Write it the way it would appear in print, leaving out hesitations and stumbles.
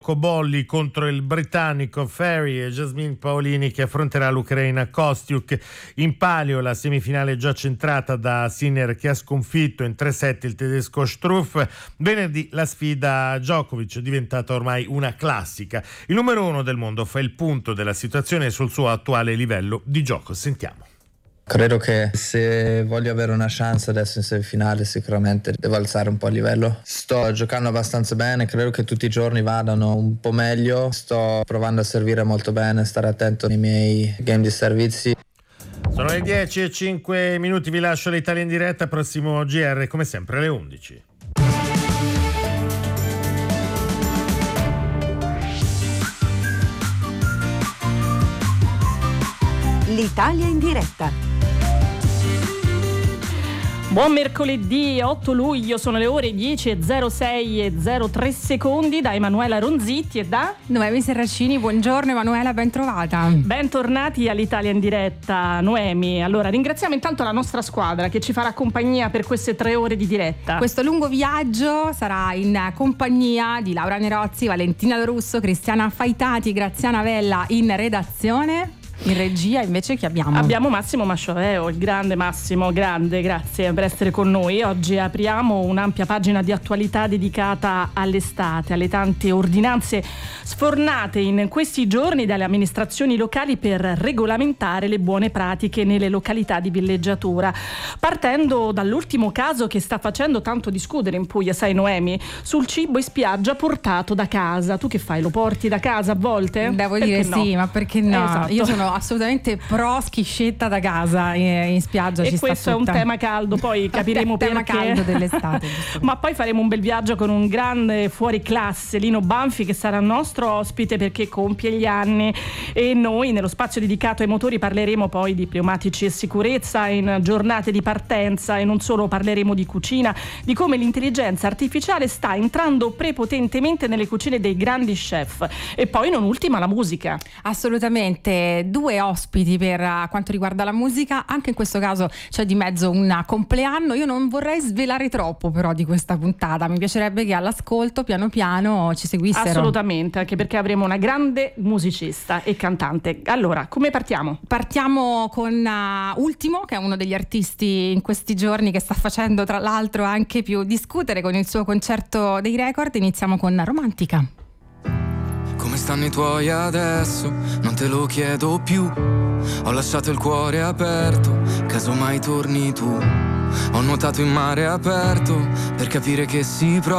Cobolli contro il britannico Ferry e Jasmine Paolini che affronterà l'ucraina Kostiuk. In palio la semifinale già centrata da Sinner che ha sconfitto in 3-7 il tedesco Struff. Venerdì la sfida a Djokovic è diventata ormai una classica. Il numero 1 del mondo fa il punto della situazione sul suo attuale livello di gioco. Sentiamo. Credo che se voglio avere una chance adesso in semifinale sicuramente devo alzare un po' il livello. Sto giocando abbastanza bene, credo che tutti i giorni vadano un po' meglio. Sto provando a servire molto bene, stare attento nei miei game di servizi. Sono le 10:05, vi lascio l'Italia in diretta, prossimo GR come sempre alle 11. L'Italia in diretta. Buon mercoledì 8 luglio, sono le ore 10:06:03 da Emanuela Ronzitti e da Noemi Serracini. Buongiorno Emanuela, ben trovata. Bentornati all'Italia in diretta, Noemi. Allora, ringraziamo intanto la nostra squadra che ci farà compagnia per queste 3 ore di diretta. Questo lungo viaggio sarà in compagnia di Laura Nerozzi, Valentina Lorusso, Cristiana Faitati, Graziana Vella in redazione. In regia invece chi abbiamo? Abbiamo Massimo Mascioveo, il grande Massimo, grande, grazie per essere con noi. Oggi apriamo un'ampia pagina di attualità dedicata all'estate, alle tante ordinanze sfornate in questi giorni dalle amministrazioni locali per regolamentare le buone pratiche nelle località di villeggiatura. Partendo dall'ultimo caso che sta facendo tanto discutere in Puglia, sai Noemi, sul cibo in spiaggia portato da casa. Tu che fai? Lo porti da casa a volte? Devo dire no? Sì, ma perché no? Esatto. Io sono assolutamente pro schiscetta da casa in spiaggia. E ci questo sta è un tutta. tema caldo, poi capiremo tema perché. caldo dell'estate. Ma poi faremo un bel viaggio con un grande fuori classe, Lino Banfi, che sarà nostro ospite perché compie gli anni, e noi nello spazio dedicato ai motori parleremo poi di pneumatici e sicurezza in giornate di partenza, e non solo, parleremo di cucina, di come l'intelligenza artificiale sta entrando prepotentemente nelle cucine dei grandi chef, e poi non ultima la musica. Assolutamente, 2 ospiti per quanto riguarda la musica. Anche in questo caso c'è di mezzo un compleanno. Io non vorrei svelare troppo però di questa puntata, mi piacerebbe che all'ascolto piano piano ci seguissero. Assolutamente, anche perché avremo una grande musicista e cantante. Allora, come partiamo? Partiamo con Ultimo, che è uno degli artisti in questi giorni che sta facendo tra l'altro anche più discutere con il suo concerto dei record. Iniziamo con Romantica. Come stanno i tuoi adesso? Non te lo chiedo più. Ho lasciato il cuore aperto, caso mai torni tu. Ho nuotato in mare aperto per capire che si prova.